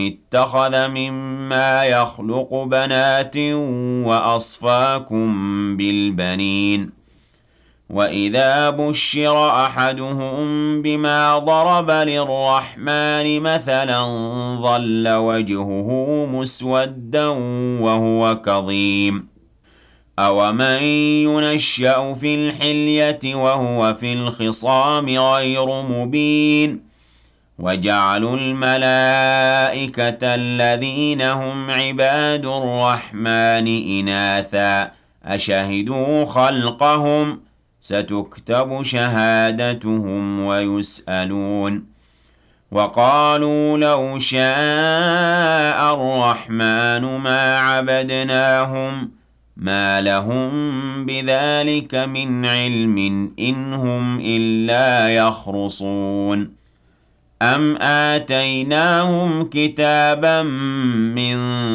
اتخذ مما يخلق بنات وأصفاكم بالبنين وإذا بشر أحدهم بما ضرب للرحمن مثلا ظل وجهه مسودا وهو كظيم أومن ينشأ في الحلية وهو في الخصام غير مبين وجعلوا الملائكة الذين هم عباد الرحمن إناثا أشهدوا خلقهم ستكتب شهادتهم ويسألون وقالوا لو شاء الرحمن ما عبدناهم ما لهم بذلك من علم إن هم إلا يخرصون أم آتيناهم كتابا من